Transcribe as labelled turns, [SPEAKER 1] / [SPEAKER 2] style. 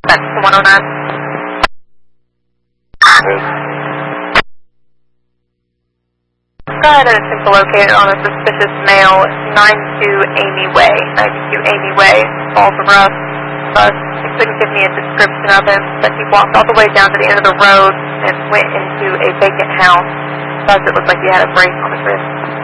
[SPEAKER 1] That's the 109. Go ahead and attempt to locate it on a suspicious male, 92 Amy Way. 92 Amy Way, Falls of Rough. He couldn't give me a description of him, but he walked all the way down to the end of the road and went into a vacant house. Thus, it looked like he had a brace on his wrist.